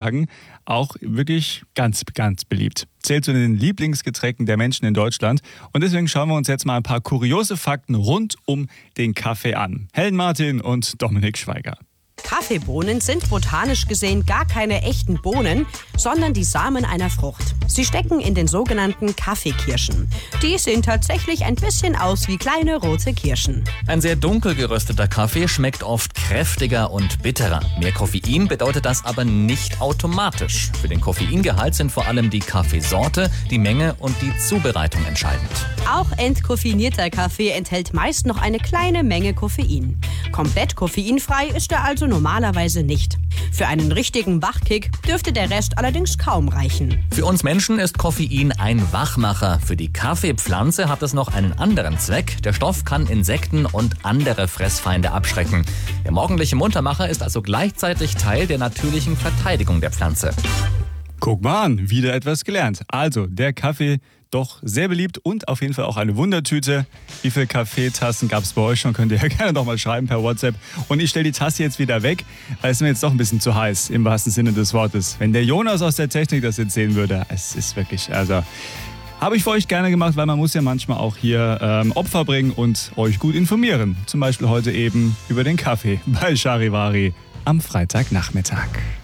sagen, auch wirklich ganz, ganz beliebt. Zählt zu den Lieblingsgetränken der Menschen in Deutschland. Und deswegen schauen wir uns jetzt mal ein paar kuriose Fakten rund um den Kaffee an. Helen Martin und Dominik Schweiger. Kaffeebohnen sind botanisch gesehen gar keine echten Bohnen, sondern die Samen einer Frucht. Sie stecken in den sogenannten Kaffeekirschen. Die sehen tatsächlich ein bisschen aus wie kleine rote Kirschen. Ein sehr dunkel gerösteter Kaffee schmeckt oft kräftiger und bitterer. Mehr Koffein bedeutet das aber nicht automatisch. Für den Koffeingehalt sind vor allem die Kaffeesorte, die Menge und die Zubereitung entscheidend. Auch entkoffinierter Kaffee enthält meist noch eine kleine Menge Koffein. Komplett koffeinfrei ist er also normalerweise nicht. Für einen richtigen Wachkick dürfte der Rest allerdings kaum reichen. Für uns Menschen ist Koffein ein Wachmacher. Für die Kaffeepflanze hat es noch einen anderen Zweck. Der Stoff kann Insekten und andere Fressfeinde abschrecken. Der morgendliche Muntermacher ist also gleichzeitig Teil der natürlichen Verteidigung der Pflanze. Guck mal an, wieder etwas gelernt. Also, der Kaffee doch sehr beliebt und auf jeden Fall auch eine Wundertüte. Wie viele Kaffeetassen gab es bei euch schon? Könnt ihr ja gerne doch mal schreiben per WhatsApp. Und ich stelle die Tasse jetzt wieder weg, weil es mir jetzt doch ein bisschen zu heiß, im wahrsten Sinne des Wortes. Wenn der Jonas aus der Technik das jetzt sehen würde, es ist wirklich, also... Habe ich für euch gerne gemacht, weil man muss ja manchmal auch hier Opfer bringen und euch gut informieren. Zum Beispiel heute eben über den Kaffee bei Charivari am Freitagnachmittag.